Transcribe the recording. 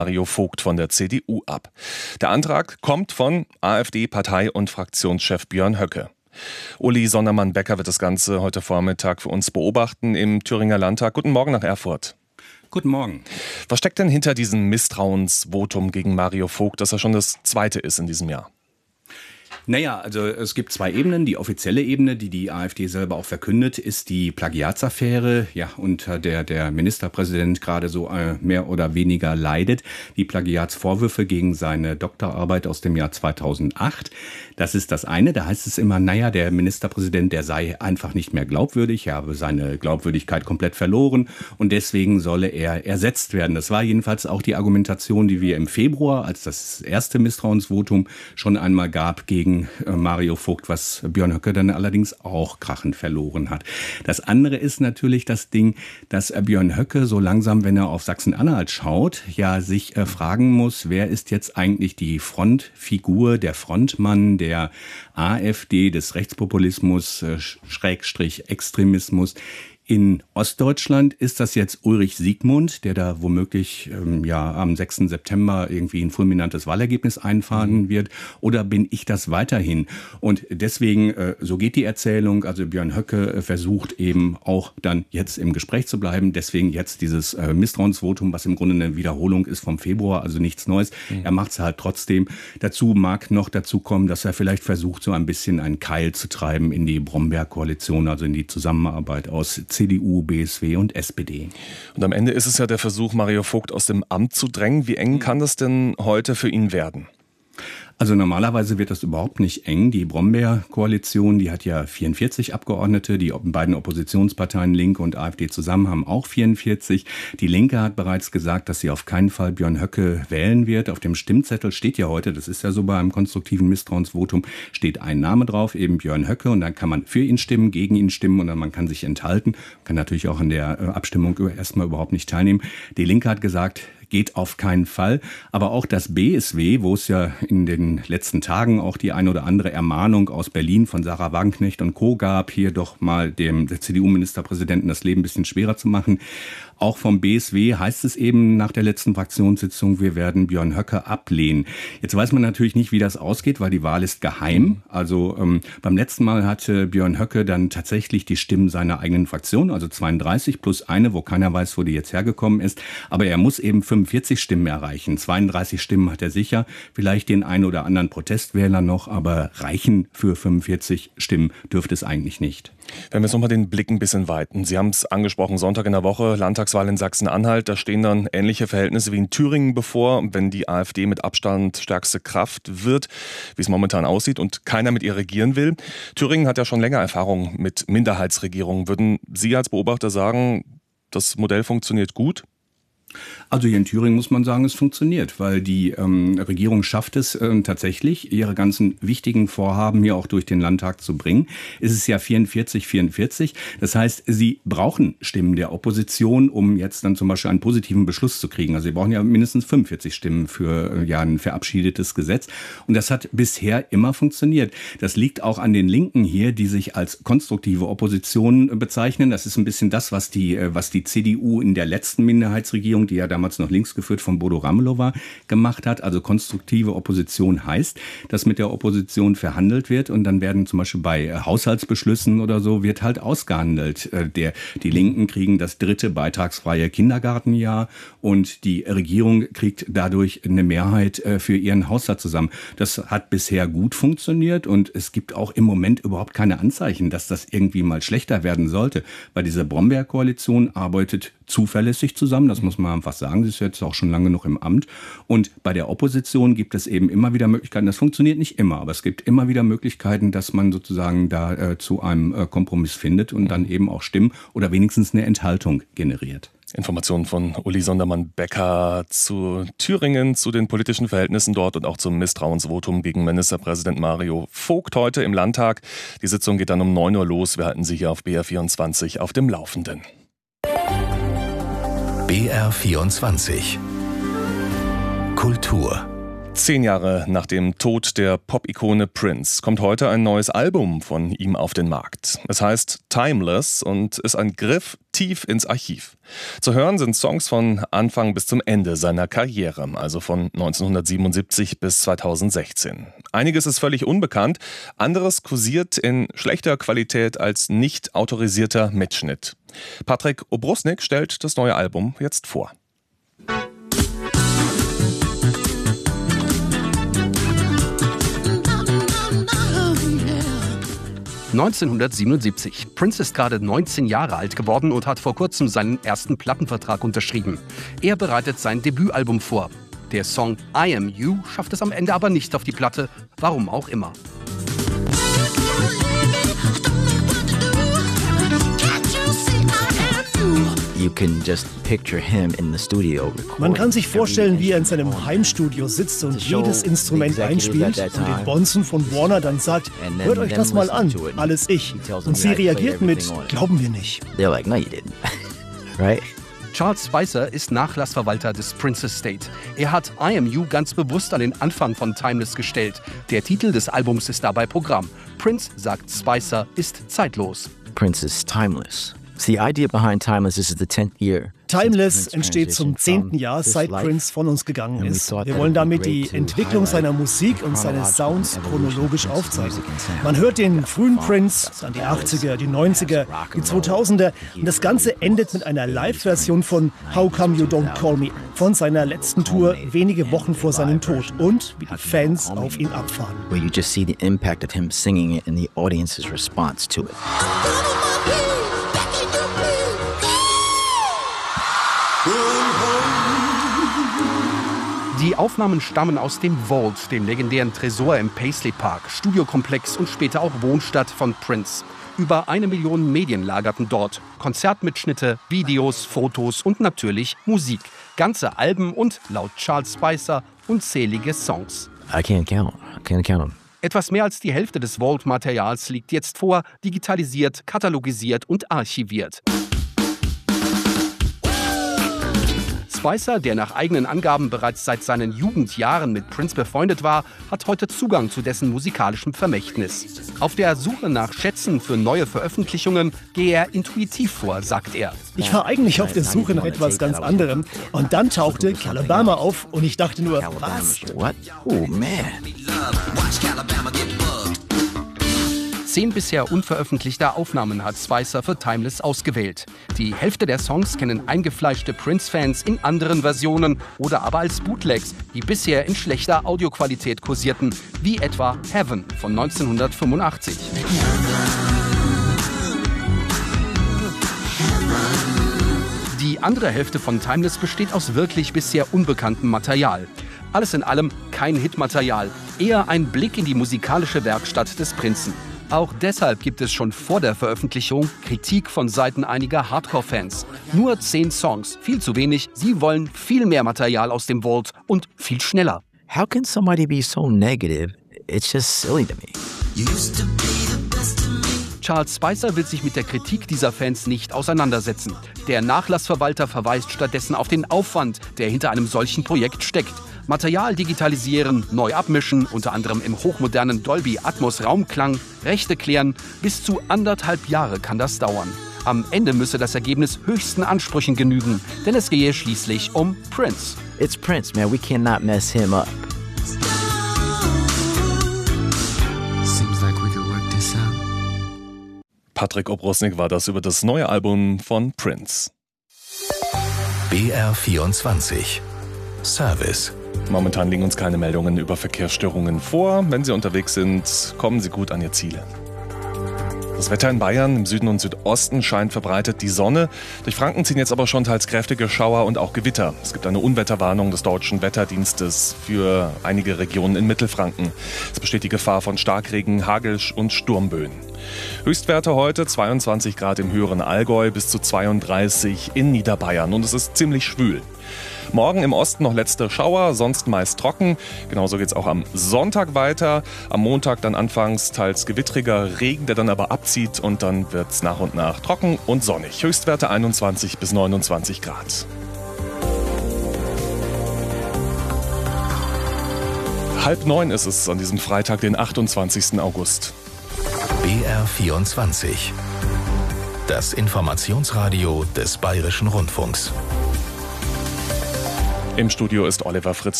Mario Vogt von der CDU ab. Der Antrag kommt von AfD-Partei- und Fraktionschef Björn Höcke. Uli Sondermann-Becker wird das Ganze heute Vormittag für uns beobachten im Thüringer Landtag. Guten Morgen nach Erfurt. Guten Morgen. Was steckt denn hinter diesem Misstrauensvotum gegen Mario Vogt, das ja schon das zweite ist in diesem Jahr? Naja, also es gibt zwei Ebenen. Die offizielle Ebene, die die AfD selber auch verkündet, ist die Plagiatsaffäre, unter der Ministerpräsident gerade so mehr oder weniger leidet. Die Plagiatsvorwürfe gegen seine Doktorarbeit aus dem Jahr 2008. Das ist das eine. Da heißt es immer, der Ministerpräsident, der sei einfach nicht mehr glaubwürdig. Er habe seine Glaubwürdigkeit komplett verloren und deswegen solle er ersetzt werden. Das war jedenfalls auch die Argumentation, die wir im Februar, als das erste Misstrauensvotum schon einmal gab, gegen Mario Vogt, was Björn Höcke dann allerdings auch krachend verloren hat. Das andere ist natürlich das Ding, dass Björn Höcke so langsam, wenn er auf Sachsen-Anhalt schaut, sich fragen muss, wer ist jetzt eigentlich die Frontfigur, der Frontmann der AfD, des Rechtspopulismus, Schrägstrich Extremismus. In Ostdeutschland ist das jetzt Ulrich Siegmund, der da womöglich am 6. September irgendwie ein fulminantes Wahlergebnis einfahren wird. Oder bin ich das weiterhin? Und deswegen, so geht die Erzählung, also Björn Höcke versucht eben auch dann jetzt im Gespräch zu bleiben. Deswegen jetzt dieses Misstrauensvotum, was im Grunde eine Wiederholung ist vom Februar, also nichts Neues. Er macht es halt trotzdem. Mag noch dazu kommen, dass er vielleicht versucht, so ein bisschen einen Keil zu treiben in die Bromberg-Koalition, also in die Zusammenarbeit aus CDU, BSW und SPD. Und am Ende ist es ja der Versuch, Mario Vogt aus dem Amt zu drängen. Wie eng kann das denn heute für ihn werden? Also normalerweise wird das überhaupt nicht eng. Die Brombeer-Koalition, die hat ja 44 Abgeordnete. Die beiden Oppositionsparteien Linke und AfD zusammen haben auch 44. Die Linke hat bereits gesagt, dass sie auf keinen Fall Björn Höcke wählen wird. Auf dem Stimmzettel steht ja heute, das ist ja so bei einem konstruktiven Misstrauensvotum, steht ein Name drauf, eben Björn Höcke. Und dann kann man für ihn stimmen, gegen ihn stimmen und dann man kann sich enthalten. Kann natürlich auch an der Abstimmung erstmal überhaupt nicht teilnehmen. Die Linke hat gesagt, geht auf keinen Fall. Aber auch das BSW, wo es ja in den letzten Tagen auch die ein oder andere Ermahnung aus Berlin von Sarah Wagenknecht und Co. gab, hier doch mal dem CDU-Ministerpräsidenten das Leben ein bisschen schwerer zu machen. Auch vom BSW heißt es eben nach der letzten Fraktionssitzung, wir werden Björn Höcke ablehnen. Jetzt weiß man natürlich nicht, wie das ausgeht, weil die Wahl ist geheim. Also beim letzten Mal hatte Björn Höcke dann tatsächlich die Stimmen seiner eigenen Fraktion, also 32 plus eine, wo keiner weiß, wo die jetzt hergekommen ist. Aber er muss eben 45 Stimmen erreichen. 32 Stimmen hat er sicher, vielleicht den einen oder anderen Protestwähler noch, aber reichen für 45 Stimmen dürfte es eigentlich nicht. Wenn wir jetzt nochmal den Blick ein bisschen weiten. Sie haben es angesprochen, Sonntag in der Woche, Landtagswahl in Sachsen-Anhalt. Da stehen dann ähnliche Verhältnisse wie in Thüringen bevor, wenn die AfD mit Abstand stärkste Kraft wird, wie es momentan aussieht und keiner mit ihr regieren will. Thüringen hat ja schon länger Erfahrung mit Minderheitsregierungen. Würden Sie als Beobachter sagen, das Modell funktioniert gut? Also hier in Thüringen muss man sagen, es funktioniert, weil die Regierung schafft es tatsächlich, ihre ganzen wichtigen Vorhaben hier auch durch den Landtag zu bringen. Es ist ja 44. Das heißt, sie brauchen Stimmen der Opposition, um jetzt dann zum Beispiel einen positiven Beschluss zu kriegen. Also sie brauchen ja mindestens 45 Stimmen für ein verabschiedetes Gesetz. Und das hat bisher immer funktioniert. Das liegt auch an den Linken hier, die sich als konstruktive Opposition bezeichnen. Das ist ein bisschen das, was die CDU in der letzten Minderheitsregierung, die ja damals noch links geführt von Bodo Ramelow war, gemacht hat. Also konstruktive Opposition heißt, dass mit der Opposition verhandelt wird und dann werden zum Beispiel bei Haushaltsbeschlüssen oder so wird halt ausgehandelt. Die Linken kriegen das 3. beitragsfreie Kindergartenjahr und die Regierung kriegt dadurch eine Mehrheit für ihren Haushalt zusammen. Das hat bisher gut funktioniert und es gibt auch im Moment überhaupt keine Anzeichen, dass das irgendwie mal schlechter werden sollte. Bei dieser Brombeer-Koalition arbeitet zuverlässig zusammen, das muss man einfach sagen, sie ist jetzt auch schon lange genug im Amt. Und bei der Opposition gibt es eben immer wieder Möglichkeiten, das funktioniert nicht immer, aber es gibt immer wieder Möglichkeiten, dass man sozusagen da zu einem Kompromiss findet und dann eben auch Stimmen oder wenigstens eine Enthaltung generiert. Informationen von Uli Sondermann-Becker zu Thüringen, zu den politischen Verhältnissen dort und auch zum Misstrauensvotum gegen Ministerpräsident Mario Vogt heute im Landtag. Die Sitzung geht dann um 9 Uhr los. Wir halten Sie hier auf BR24 auf dem Laufenden. BR24 Kultur 10 Jahre nach dem Tod der Pop-Ikone Prince kommt heute ein neues Album von ihm auf den Markt. Es heißt Timeless und ist ein Griff tief ins Archiv. Zu hören sind Songs von Anfang bis zum Ende seiner Karriere, also von 1977 bis 2016. Einiges ist völlig unbekannt, anderes kursiert in schlechter Qualität als nicht autorisierter Mitschnitt. Patrick Obrusnik stellt das neue Album jetzt vor. 1977. Prince ist gerade 19 Jahre alt geworden und hat vor kurzem seinen ersten Plattenvertrag unterschrieben. Er bereitet sein Debütalbum vor. Der Song I Am You schafft es am Ende aber nicht auf die Platte, warum auch immer. Man kann sich vorstellen, wie er in seinem Heimstudio sitzt und jedes Instrument einspielt und den Bonzen von Warner dann sagt, hört euch das mal an, alles ich. Und sie reagiert mit, glauben wir nicht. Charles Spicer ist Nachlassverwalter des Prince Estate. Er hat I Am You ganz bewusst an den Anfang von Timeless gestellt. Der Titel des Albums ist dabei Programm. Prince, sagt Spicer, ist zeitlos. Prince is timeless. The idea behind Timeless is the 10th year. Timeless entsteht zum 10. Jahr, seit Prince von uns gegangen ist. Wir wollen damit die Entwicklung seiner Musik und seines Sounds chronologisch aufzeigen. Man hört den frühen Prince, dann die 80er, die 90er, die 2000er und das Ganze endet mit einer Live-Version von How Come You Don't Call Me von seiner letzten Tour wenige Wochen vor seinem Tod und wie die Fans auf ihn abfahren. Where you just see the impact of him singing it and the audience's response to it. Die Aufnahmen stammen aus dem Vault, dem legendären Tresor im Paisley Park, Studiokomplex und später auch Wohnstatt von Prince. Über 1 Million Medien lagerten dort. Konzertmitschnitte, Videos, Fotos und natürlich Musik. Ganze Alben und, laut Charles Spicer, unzählige Songs. I can't count them. Etwas mehr als die Hälfte des Vault-Materials liegt jetzt vor, digitalisiert, katalogisiert und archiviert. Spicer, der nach eigenen Angaben bereits seit seinen Jugendjahren mit Prince befreundet war, hat heute Zugang zu dessen musikalischem Vermächtnis. Auf der Suche nach Schätzen für neue Veröffentlichungen gehe er intuitiv vor, sagt er. Ich war eigentlich auf der Suche nach etwas ganz anderem und dann tauchte Calabama auf und ich dachte nur, was? What? Oh man. 10 bisher unveröffentlichte Aufnahmen hat Spicer für Timeless ausgewählt. Die Hälfte der Songs kennen eingefleischte Prince-Fans in anderen Versionen oder aber als Bootlegs, die bisher in schlechter Audioqualität kursierten, wie etwa Heaven von 1985. Die andere Hälfte von Timeless besteht aus wirklich bisher unbekanntem Material. Alles in allem kein Hitmaterial, eher ein Blick in die musikalische Werkstatt des Prinzen. Auch deshalb gibt es schon vor der Veröffentlichung Kritik von Seiten einiger Hardcore-Fans. Nur 10 Songs, viel zu wenig. Sie wollen viel mehr Material aus dem Vault und viel schneller. How can somebody be so negative? It's just silly to me. Charles Spicer will sich mit der Kritik dieser Fans nicht auseinandersetzen. Der Nachlassverwalter verweist stattdessen auf den Aufwand, der hinter einem solchen Projekt steckt. Material digitalisieren, neu abmischen, unter anderem im hochmodernen Dolby Atmos Raumklang, Rechte klären, bis zu 1,5 Jahre kann das dauern. Am Ende müsse das Ergebnis höchsten Ansprüchen genügen, denn es gehe schließlich um Prince. It's Prince, man. We cannot mess him up. Seems like we could work this out. Patrick Obrusnik war das über das neue Album von Prince. BR24 Service. Momentan liegen uns keine Meldungen über Verkehrsstörungen vor. Wenn Sie unterwegs sind, kommen Sie gut an Ihr Ziel. Das Wetter in Bayern, im Süden und Südosten scheint verbreitet die Sonne. Durch Franken ziehen jetzt aber schon teils kräftige Schauer und auch Gewitter. Es gibt eine Unwetterwarnung des Deutschen Wetterdienstes für einige Regionen in Mittelfranken. Es besteht die Gefahr von Starkregen, Hagel und Sturmböen. Höchstwerte heute 22 Grad im höheren Allgäu bis zu 32 in Niederbayern und es ist ziemlich schwül. Morgen im Osten noch letzte Schauer, sonst meist trocken. Genauso geht es auch am Sonntag weiter. Am Montag dann anfangs teils gewittriger Regen, der dann aber abzieht und dann wird es nach und nach trocken und sonnig. Höchstwerte 21 bis 29 Grad. 8:30 ist es an diesem Freitag, den 28. August. BR24. Das Informationsradio des Bayerischen Rundfunks. Im Studio ist Oliver Fritz.